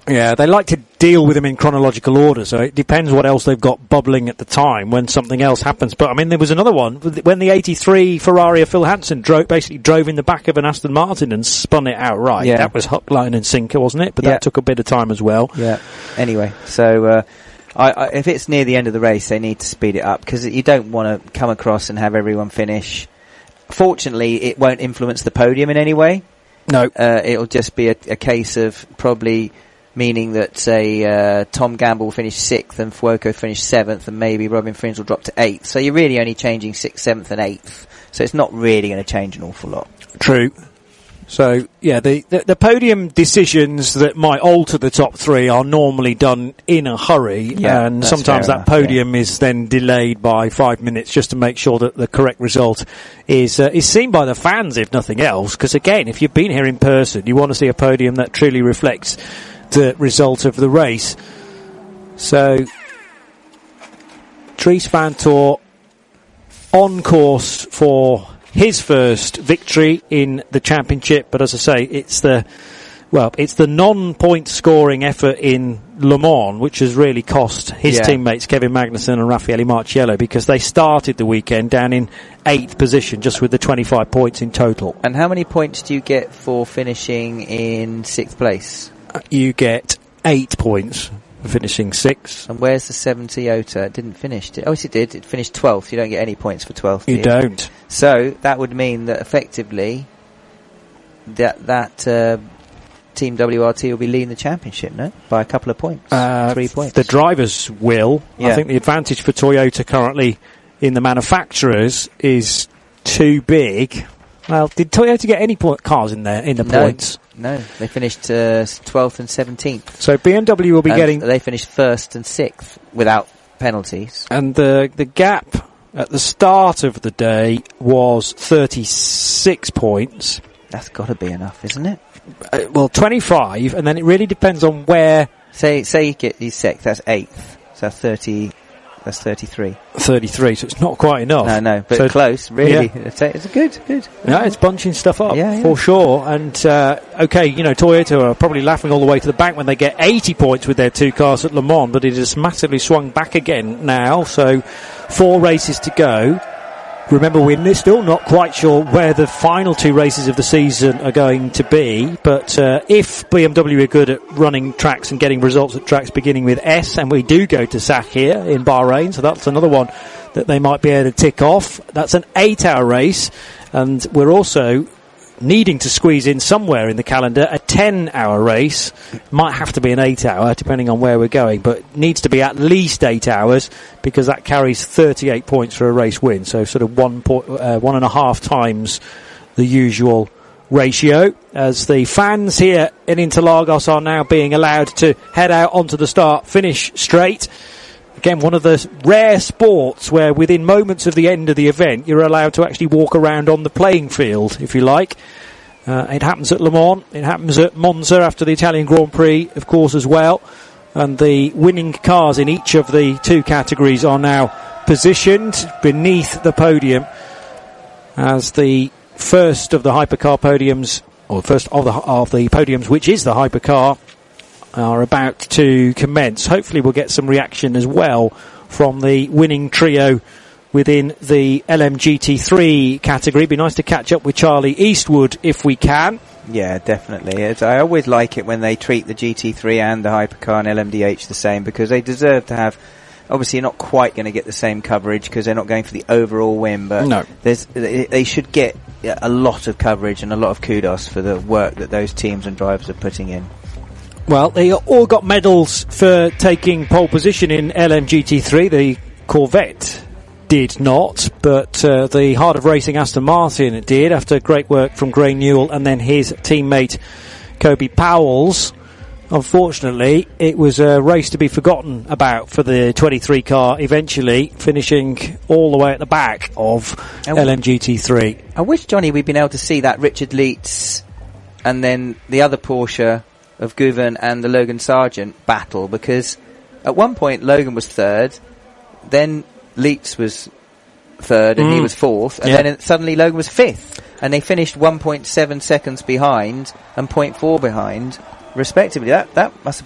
Yeah, they like to deal with them in chronological order, so it depends what else they've got bubbling at the time when something else happens. But, I mean, there was another one, when the 83 Ferrari of Phil Hansen basically drove in the back of an Aston Martin and spun it outright. Yeah. That was hook, line and sinker, wasn't it? But that took a bit of time as well. Yeah. Anyway, so if it's near the end of the race, they need to speed it up, because you don't want to come across and have everyone finish. Fortunately, it won't influence the podium in any way. No. It'll just be a case of probably meaning that, say, Tom Gamble will finish 6th and Fuoco finish 7th, and maybe Robin Frins will drop to 8th. So you're really only changing 6th, 7th and 8th. So it's not really going to change an awful lot. True. So, yeah, the podium decisions that might alter the top three are normally done in a hurry, and sometimes that podium is then delayed by 5 minutes just to make sure that the correct result is seen by the fans, if nothing else. Because, again, if you've been here in person, you want to see a podium that truly reflects the result of the race. So, Dries Vanthoor on course for his first victory in the championship, but as I say, it's the non-point scoring effort in Le Mans which has really cost his teammates Kevin Magnussen and Raffaele Marciello, because they started the weekend down in 8th position just with the 25 points in total. And how many points do you get for finishing in 6th place? You get 8 points for finishing 6th. And where's the 7 Toyota? It didn't finish, did it? Oh, yes, it did. It finished 12th. You don't get any points for 12th. You don't. So that would mean that effectively that Team WRT will be leading the championship, no? By a couple of points. 3 points. The drivers will. Yeah. I think the advantage for Toyota currently in the manufacturers is too big. Well, did Toyota get any cars in there in the points? No, they finished 12th and 17th. So BMW will be getting... They finished 1st and 6th without penalties. And the gap at the start of the day was 36 points. That's got to be enough, isn't it? Well, 25, and then it really depends on where... Say you get these 6th, that's 8th. So 30... That's 33. 33, so it's not quite enough. No, but so close, really. Yeah. It's good. Yeah, it's bunching stuff up, for sure. And, Toyota are probably laughing all the way to the bank when they get 80 points with their 2 cars at Le Mans, but it has massively swung back again now, so 4 races to go. Remember, we're still not quite sure where the final 2 races of the season are going to be, but if BMW are good at running tracks and getting results at tracks beginning with S, and we do go to Sakhir in Bahrain, so that's another one that they might be able to tick off. That's an 8-hour race, and we're also needing to squeeze in somewhere in the calendar a 10-hour race. Might have to be an 8-hour depending on where we're going, but needs to be at least 8 hours because that carries 38 points for a race win, so sort of 1.5 times the usual ratio, as the fans here in Interlagos are now being allowed to head out onto the start finish straight. Again, one of the rare sports where within moments of the end of the event, you're allowed to actually walk around on the playing field, if you like. It happens at Le Mans. It happens at Monza after the Italian Grand Prix, of course, as well. And the winning cars in each of the 2 categories are now positioned beneath the podium as the first of the hypercar podiums, or first of the podiums, which is the hypercar, are about to commence. Hopefully we'll get some reaction as well from the winning trio within the LMGT3 category. It'd be nice to catch up with Charlie Eastwood if we can. Yeah, definitely. I always like it when they treat the GT3 and the hypercar and LMDH the same, because they deserve to have... Obviously, you're not quite going to get the same coverage because they're not going for the overall win, but no. They should get a lot of coverage and a lot of kudos for the work that those teams and drivers are putting in. Well, they all got medals for taking pole position in LMGT3. The Corvette did not, but the Heart of Racing Aston Martin did, after great work from Gray Newell and then his teammate Kobe Powells. Unfortunately, it was a race to be forgotten about for the 23 car, eventually finishing all the way at the back of LMGT3. I wish, Johnny, we'd been able to see that Richard Leeds and then the other Porsche of Guven and the Logan Sargent battle, because at one point Logan was 3rd, then Leeds was 3rd and he was 4th, and then suddenly Logan was 5th, and they finished 1.7 seconds behind and 0.4 behind respectively. That must have